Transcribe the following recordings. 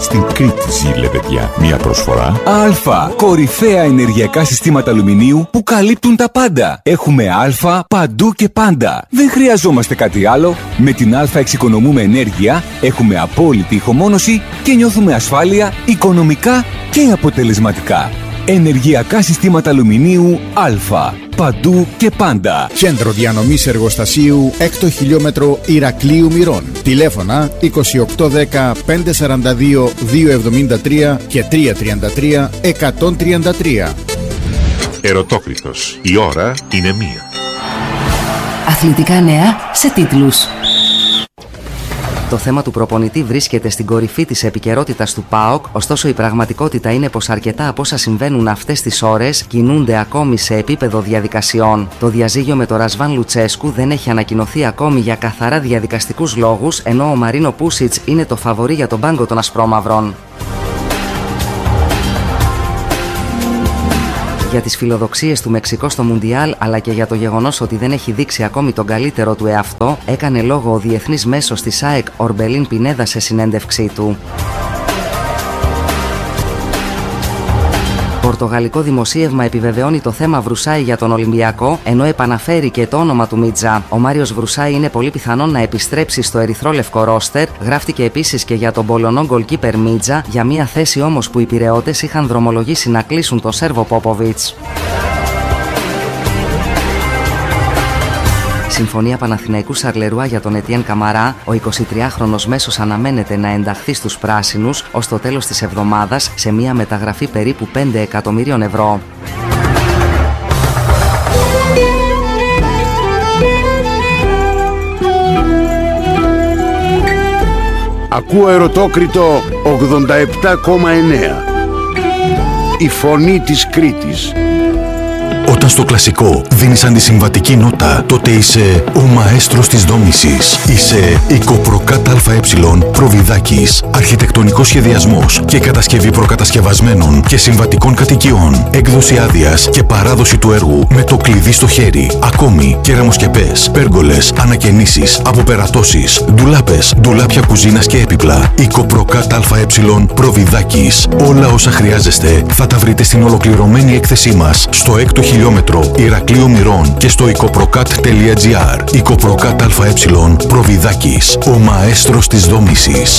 Στην Κρήτη ζήλε, παιδιά. Μια προσφορά. Α, κορυφαία ενεργειακά συστήματα αλουμινίου που καλύπτουν τα πάντα. Έχουμε Α παντού και πάντα. Δεν χρειαζόμαστε κάτι άλλο. Με την Α εξοικονομούμε ενέργεια, έχουμε απόλυτη ηχομόνωση και νιώθουμε ασφάλεια οικονομικά και αποτελεσματικά. Ενεργειακά συστήματα αλουμινίου Α. Παντού και πάντα. Κέντρο διανομής εργοστασίου 6ο χιλιόμετρο Ηρακλείου Μυρών. Τηλέφωνα 2810 542 273 και 333 133. Ερωτόκριτος. Η ώρα είναι 1. Αθλητικά νέα σε τίτλους. Το θέμα του προπονητή βρίσκεται στην κορυφή της επικαιρότητας του ΠΑΟΚ, ωστόσο η πραγματικότητα είναι πως αρκετά από όσα συμβαίνουν αυτές τις ώρες κινούνται ακόμη σε επίπεδο διαδικασιών. Το διαζύγιο με τον Ρασβάν Λουτσέσκου δεν έχει ανακοινωθεί ακόμη για καθαρά διαδικαστικούς λόγους, ενώ ο Μαρίνο Πούσιτς είναι το φαβορί για τον πάγκο των Ασπρόμαυρων. Για τις φιλοδοξίες του Μεξικό στο Μουντιάλ, αλλά και για το γεγονός ότι δεν έχει δείξει ακόμη τον καλύτερο του εαυτό, έκανε λόγο ο διεθνής μέσος της ΑΕΚ Ορμπελίν Πινέδα σε συνέντευξή του. Πορτογαλικό δημοσίευμα επιβεβαιώνει το θέμα Βρουσάη για τον Ολυμπιακό, ενώ επαναφέρει και το όνομα του Μίτζα. Ο Μάριος Βρουσάη είναι πολύ πιθανόν να επιστρέψει στο ερυθρόλευκο ρόστερ. Γράφτηκε επίσης και για τον Πολωνό γκολκίπερ Μίτζα, για μια θέση όμως που οι Πειραιώτες είχαν δρομολογήσει να κλείσουν τον Σέρβο Πόποβιτς. Συμφωνία Παναθηναϊκού Σαρλερουά για τον Ετιέν Καμαρά. Ο 23χρονος μέσος αναμένεται να ενταχθεί στους πράσινους ως το τέλος της εβδομάδας σε μια μεταγραφή περίπου 5 εκατομμυρίων ευρώ. Ακούω Ερωτόκριτο 87,9. Η φωνή της Κρήτης. Όταν στο κλασικό δίνεις αντισυμβατική νότα, τότε είσαι ο μαέστρος της δόμησης. Είσαι η Κοπροκάτ ΑΕ Προβιδάκης. Αρχιτεκτονικός σχεδιασμός και κατασκευή προκατασκευασμένων και συμβατικών κατοικιών. Έκδοση άδειας και παράδοση του έργου με το κλειδί στο χέρι. Ακόμη κεραμοσκεπές, πέργολες, ανακαινήσεις, αποπερατώσεις, ντουλάπες, ντουλάπια κουζίνας και έπιπλα. Η Κοπροκάτ ΑΕ Προβιδάκης. Όλα όσα χρειάζεστε θα τα βρείτε στην ολοκληρωμένη έκθεσή μας στο 6ο χιλιόμετρο Ηρακλείου Μυρών και στο icoprocat.gr. Icoprocat ΑΕ Προβιδάκης, ο μαέστρος της δόμησης.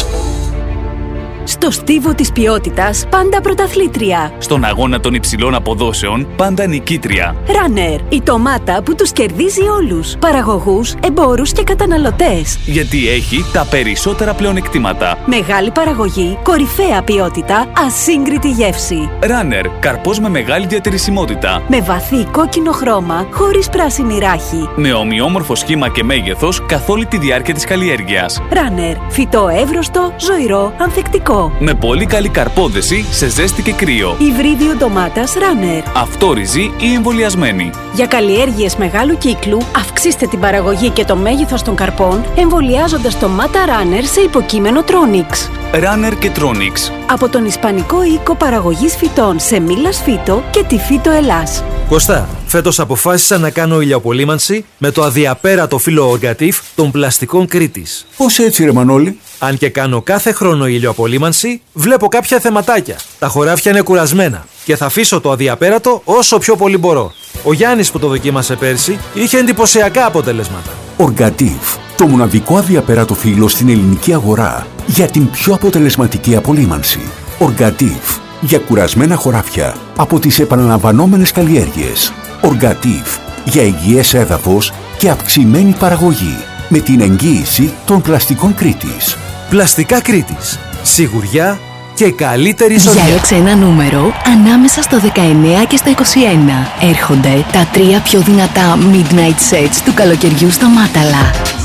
Στο στίβο της ποιότητας, πάντα πρωταθλήτρια. Στον αγώνα των υψηλών αποδόσεων, πάντα νικήτρια. Runner, η ντομάτα που τους κερδίζει όλους. Παραγωγούς, εμπόρους και καταναλωτές. Γιατί έχει τα περισσότερα πλεονεκτήματα. Μεγάλη παραγωγή, κορυφαία ποιότητα, ασύγκριτη γεύση. Runner, καρπός με μεγάλη διατηρησιμότητα. Με βαθύ κόκκινο χρώμα, χωρίς πράσινη ράχη. Με ομοιόμορφο σχήμα και μέγεθος καθ' όλη τη διάρκεια της καλλιέργειας. Runner, φυτό εύρωστο, ζωηρό, ανθεκτικό. Με πολύ καλή καρπόδεση σε ζέστη και κρύο. Υβρίδιο ντομάτας Runner. Αυτόριζη ή εμβολιασμένη. Για καλλιέργειες μεγάλου κύκλου, αυξήστε την παραγωγή και το μέγεθος των καρπών, εμβολιάζοντας ντομάτα Runner σε υποκείμενο Tronix. Runner και Tronix. Από τον Ισπανικό οίκο παραγωγής φυτών σε Μίλας Φύτο και τη Φύτο Ελλάς. Κωστά, φέτος αποφάσισα να κάνω ηλιοαπολύμανση με το αδιαπέρατο φύλλο Orgatif των πλαστικών Κρήτης. Πώς έτσι ρε Μανώλη? Αν και κάνω κάθε χρόνο ηλιοαπολύμανση, βλέπω κάποια θεματάκια. Τα χωράφια είναι κουρασμένα και θα αφήσω το αδιαπέρατο όσο πιο πολύ μπορώ. Ο Γιάννης που το δοκίμασε πέρσι είχε εντυπωσιακά αποτελέσματα. Orgatif, το μοναδικό αδιαπέρατο φύλλο στην ελληνική αγορά για την πιο αποτελεσματική απολύμανση. Orgatif, για κουρασμένα χωράφια από τις επαναλαμβανόμενες καλλιέργειες. Orgatif, για υγιές έδαφος και αυξημένη παραγωγή με την εγγύηση των πλαστικών Κρήτης. Πλαστικά Κρήτης. Σιγουριά και καλύτερη ιστορία. Διάλεξε ένα νούμερο ανάμεσα στο 19 και στο 21. Έρχονται τα 3 πιο δυνατά Midnight Sets του καλοκαιριού στο Μάταλα.